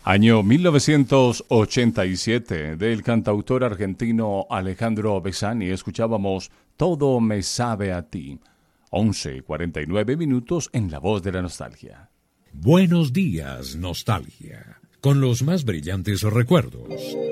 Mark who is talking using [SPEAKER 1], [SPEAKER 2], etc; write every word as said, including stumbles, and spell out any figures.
[SPEAKER 1] Año mil novecientos ochenta y siete, del cantautor argentino Alejandro Besani, escuchábamos Todo me sabe a ti. once cuarenta y nueve minutos en La Voz de la Nostalgia.
[SPEAKER 2] Buenos días, nostalgia, con los más brillantes recuerdos.